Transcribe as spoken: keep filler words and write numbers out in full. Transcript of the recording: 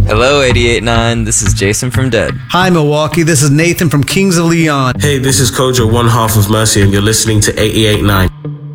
Hello, eighty-eight point nine. This is Jason from Dead. Hi, Milwaukee. This is Nathan from Kings of Leon. Hey, this is Kojo, one half of Mercy, and you're listening to eighty-eight point nine.